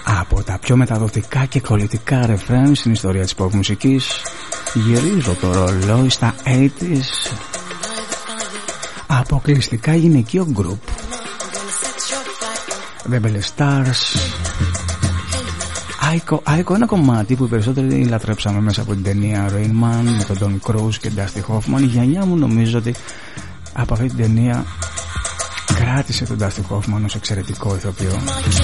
Από τα πιο μεταδοτικά και κολλητικά ρεφρέν στην ιστορία της pop μουσικής, γυρίζω το ρολόι στα 80's. Αποκλειστικά γυναικείο γκρουπ, The Belle Stars. Aiko, ένα κομμάτι που οι περισσότεροι λατρέψαμε μέσα από την ταινία Rain Man με τον Don Cruz και Dusty Hoffman. Η γενιά μου νομίζω ότι από αυτή την ταινία κράτησε τον Dusty Hoffman ως εξαιρετικό ηθοποιό.